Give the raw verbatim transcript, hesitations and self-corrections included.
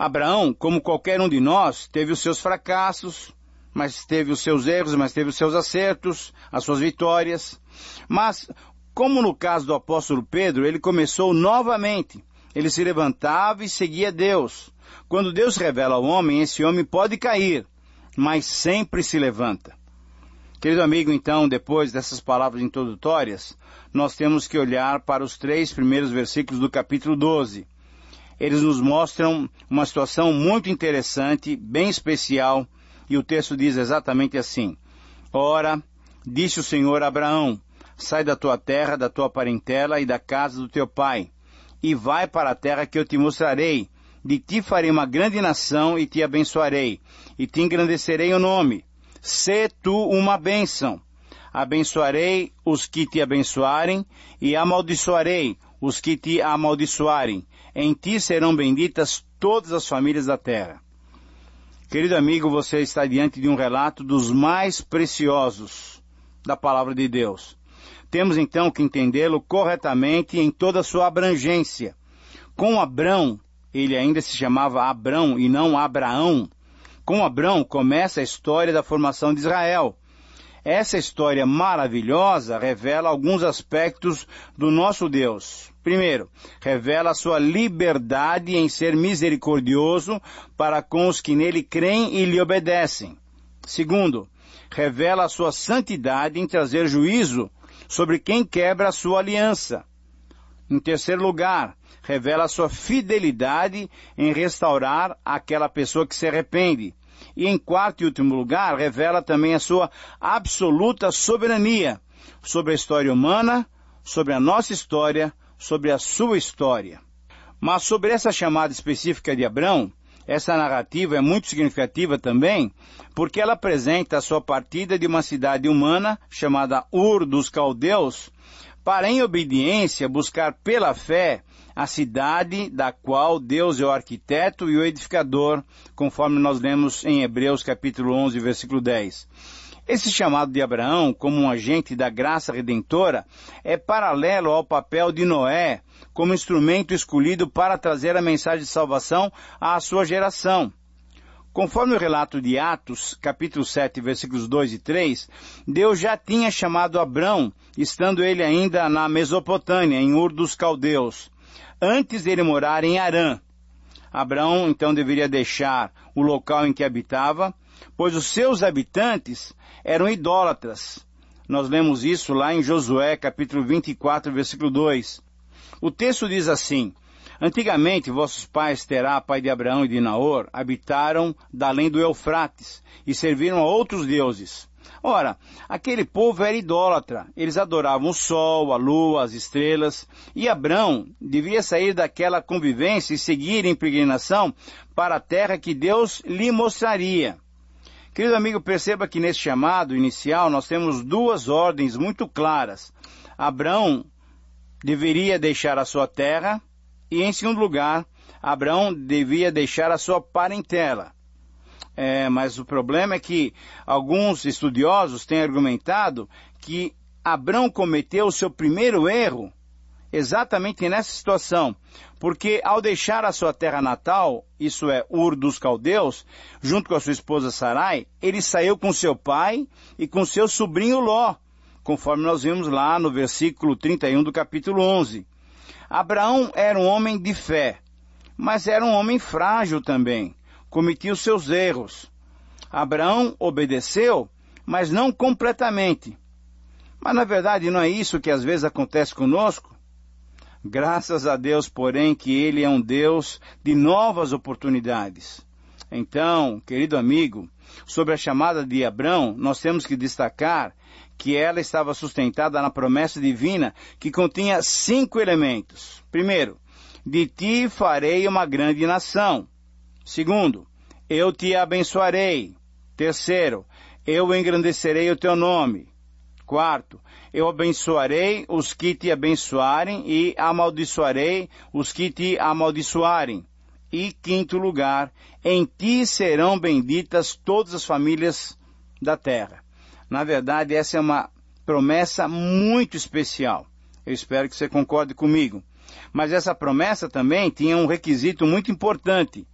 Abraão, como qualquer um de nós, teve os seus fracassos, mas teve os seus erros, mas teve os seus acertos, as suas vitórias. Mas, como no caso do apóstolo Pedro, ele começou novamente. Ele se levantava e seguia Deus. Quando Deus revela ao homem, esse homem pode cair, mas sempre se levanta. Querido amigo, então, depois dessas palavras introdutórias, nós temos que olhar para os três primeiros versículos do capítulo doze. Eles nos mostram uma situação muito interessante, bem especial, e o texto diz exatamente assim: Ora, disse o Senhor a Abraão, sai da tua terra, da tua parentela e da casa do teu pai, e vai para a terra que eu te mostrarei. De ti farei uma grande nação e te abençoarei, e te engrandecerei o nome. Sê tu uma bênção. Abençoarei os que te abençoarem, e amaldiçoarei os que te amaldiçoarem. Em ti serão benditas todas as famílias da terra. Querido amigo, você está diante de um relato dos mais preciosos da palavra de Deus. Temos então que entendê-lo corretamente em toda a sua abrangência. Com Abrão, ele ainda se chamava Abrão e não Abraão. Com Abrão começa a história da formação de Israel. Essa história maravilhosa revela alguns aspectos do nosso Deus. Primeiro, revela a sua liberdade em ser misericordioso para com os que nele creem e lhe obedecem. Segundo, revela a sua santidade em trazer juízo sobre quem quebra a sua aliança. Em terceiro lugar, revela a sua fidelidade em restaurar aquela pessoa que se arrepende. E em quarto e último lugar, revela também a sua absoluta soberania sobre a história humana, sobre a nossa história, sobre a sua história. Mas sobre essa chamada específica de Abrão, essa narrativa é muito significativa também, porque ela apresenta a sua partida de uma cidade humana, chamada Ur dos Caldeus, para, em obediência, buscar pela fé a cidade da qual Deus é o arquiteto e o edificador, conforme nós lemos em Hebreus capítulo onze, versículo dez. Esse chamado de Abraão como um agente da graça redentora é paralelo ao papel de Noé como instrumento escolhido para trazer a mensagem de salvação à sua geração. Conforme o relato de Atos, capítulo sete, versículos dois e três, Deus já tinha chamado Abrão, estando ele ainda na Mesopotâmia, em Ur dos Caldeus, antes dele morar em Harã. Abraão, então, deveria deixar o local em que habitava, pois os seus habitantes eram idólatras. Nós lemos isso lá em Josué, capítulo vinte e quatro, versículo dois. O texto diz assim: Antigamente, vossos pais, Terá, pai de Abraão e de Naor, habitaram da além do Eufrates e serviram a outros deuses. Ora, aquele povo era idólatra. Eles adoravam o sol, a lua, as estrelas. E Abrão devia sair daquela convivência e seguir em peregrinação para a terra que Deus lhe mostraria. Querido amigo, perceba que nesse chamado inicial nós temos duas ordens muito claras. Abrão deveria deixar a sua terra e, em segundo lugar, Abrão devia deixar a sua parentela. É, mas o problema é que alguns estudiosos têm argumentado que Abrão cometeu o seu primeiro erro exatamente nessa situação, porque ao deixar a sua terra natal, isso é, Ur dos Caldeus, junto com a sua esposa Sarai, ele saiu com seu pai e com seu sobrinho Ló, conforme nós vimos lá no versículo trinta e um do capítulo onze. Abraão era um homem de fé, mas era um homem frágil também, cometia os seus erros. Abraão obedeceu, mas não completamente. Mas na verdade não é isso que às vezes acontece conosco? Graças a Deus, porém, que Ele é um Deus de novas oportunidades. Então, querido amigo, sobre a chamada de Abrão, nós temos que destacar que ela estava sustentada na promessa divina que continha cinco elementos. Primeiro, de ti farei uma grande nação. Segundo, eu te abençoarei. Terceiro, eu engrandecerei o teu nome. Quarto, eu abençoarei os que te abençoarem e amaldiçoarei os que te amaldiçoarem. E quinto lugar, em ti serão benditas todas as famílias da terra. Na verdade, essa é uma promessa muito especial. Eu espero que você concorde comigo. Mas essa promessa também tinha um requisito muito importante.